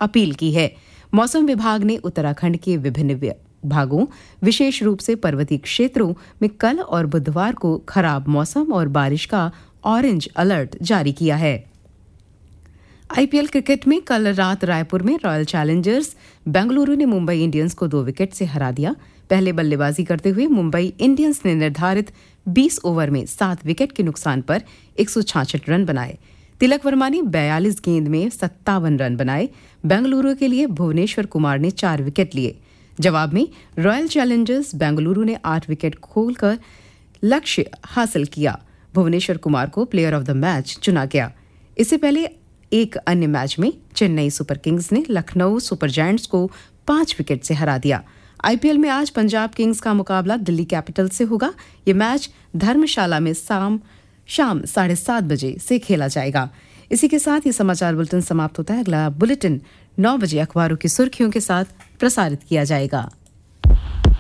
Appeal की है। मौसम विभाग ने उत्तराखंड के विभिन्न भागों, विशेष रूप से पर्वतीय क्षेत्रों में कल और बुधवार को खराब मौसम और बारिश का ऑरेंज अलर्ट जारी किया है। आईपीएल क्रिकेट में कल रात रायपुर में रॉयल चैलेंजर्स बेंगलुरु ने मुंबई इंडियंस को 2 विकेट से हरा दिया। पहले बल्लेबाजी करते हुए मुंबई इंडियंस ने निर्धारित 20 ओवर में 7 विकेट के नुकसान पर 166 रन बनाए। तिलक वर्मा ने 42 गेंद में 57 रन बनाए। बेंगलुरु के लिए भुवनेश्वर कुमार ने 4 विकेट लिए। जवाब में रॉयल चैलेंजर्स बेंगलुरु ने 8 विकेट खोलकर लक्ष्य हासिल किया। भुवनेश्वर कुमार को प्लेयर ऑफ द मैच चुना गया। इससे पहले एक अन्य मैच में चेन्नई सुपर किंग्स ने लखनऊ सुपर जायंट्स को 5 विकेट से हरा दिया। आईपीएल में आज पंजाब किंग्स का मुकाबला दिल्ली कैपिटल से होगा। ये मैच धर्मशाला में शाम 7:30 बजे से खेला जाएगा। इसी के साथ ये समाचार बुलेटिन समाप्त होता है। अगला बुलेटिन 9 बजे अखबारों की सुर्खियों के साथ प्रसारित किया जाएगा।